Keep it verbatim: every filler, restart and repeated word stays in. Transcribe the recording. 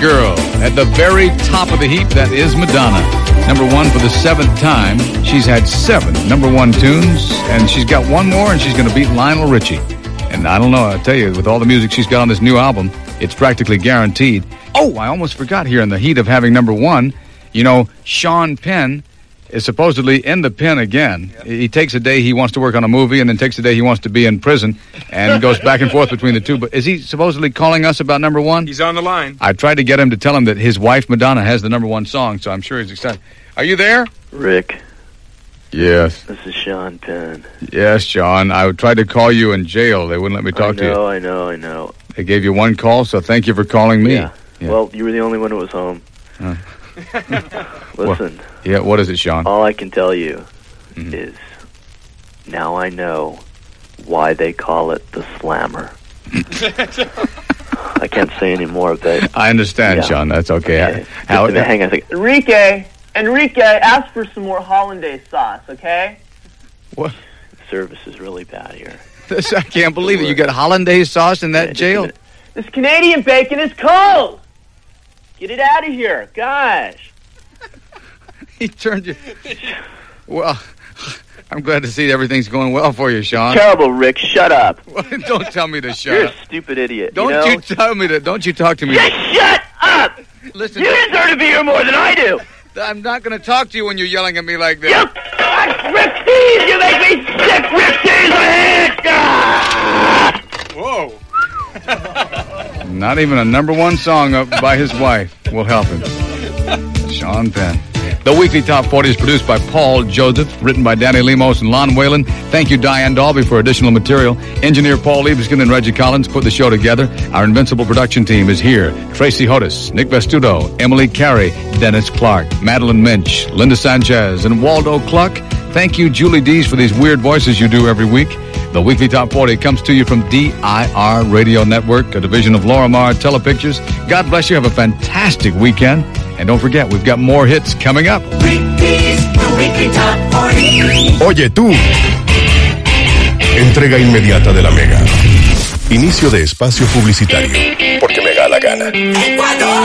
girl. At the very top of the heap, that is Madonna. Number one for the seventh time. She's had seven number one tunes, and she's got one more, and she's going to beat Lionel Richie. And I don't know, I tell you, with all the music she's got on this new album, it's practically guaranteed. Oh, I almost forgot here in the heat of having number one, you know, Sean Penn is supposedly in the pen again. Yep. He takes a day he wants to work on a movie, and then takes a day he wants to be in prison, and goes back and forth between the two. But is he supposedly calling us about number one? He's on the line. I tried to get him to tell him that his wife, Madonna, has the number one song, so I'm sure he's excited. Are you there? Rick. Yes. This is Sean Penn. Yes, Sean. I tried to call you in jail. They wouldn't let me talk I to you. I know, I know, I know. They gave you one call, so thank you for calling me. Yeah. yeah. Well, you were the only one who was home. Uh. Listen. Well, yeah, what is it, Sean? All I can tell you mm-hmm. is now I know why they call it the Slammer. I can't say any more, but... I understand, yeah. Sean. That's okay. okay. How, Just how, hang on a second. Enrique! Enrique, ask for some more hollandaise sauce, okay? What? The service is really bad here. This, I can't believe it. You got hollandaise sauce in that yeah, jail? This Canadian bacon is cold! Get it out of here. Gosh. He turned you... Well, I'm glad to see everything's going well for you, Sean. Terrible, Rick. Shut up. Don't tell me to shut You're up. You're a stupid idiot. Don't you, know? you tell me to... Don't you talk to me... Just shut up! Listen... You deserve to be here more than I do. I'm not going to talk to you when you're yelling at me like this. You... Rick Tease! You make me sick! Rick Tease! I hate you! Whoa. Not even a number one song up by his wife will help him. Sean Penn. The weekly Top forty is produced by Paul Joseph, written by Danny Lemos and Lon Whalen. Thank you, Diane Dalby, for additional material. Engineer Paul Liebeskin and Reggie Collins put the show together. Our invincible production team is here. Tracy Hodis, Nick Vestudo, Emily Carey, Dennis Clark, Madeline Minch, Linda Sanchez, and Waldo Cluck. Thank you, Julie Dees, for these weird voices you do every week. The weekly Top forty comes to you from D I R Radio Network, a division of Lorimar Telepictures. God bless you. Have a fantastic weekend. And don't forget, we've got more hits coming up. Oye, tú. Entrega inmediata de la Mega. Inicio de espacio publicitario. Porque me da la gana.